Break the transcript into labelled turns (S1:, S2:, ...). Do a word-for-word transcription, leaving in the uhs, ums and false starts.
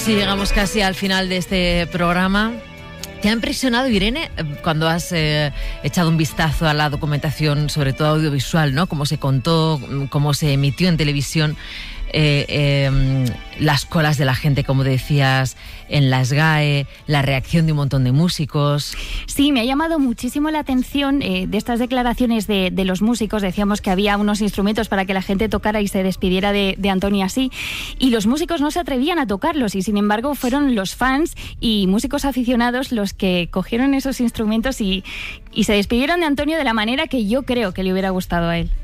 S1: así llegamos casi al final de este programa. ¿Te ha impresionado, Irene, cuando has eh, echado un vistazo a la documentación, sobre todo audiovisual, ¿no? Cómo se contó, cómo se emitió en televisión, eh, eh, las colas de la gente, como decías, en la SGAE, la reacción de un montón de músicos?
S2: Sí, me ha llamado muchísimo la atención eh, de estas declaraciones de, de los músicos. Decíamos que había unos instrumentos para que la gente tocara y se despidiera de, de Antonio así, y los músicos no se atrevían a tocarlos, y sin embargo fueron los fans y músicos aficionados los que cogieron esos instrumentos y, y se despidieron de Antonio de la manera que yo creo que le hubiera gustado a él.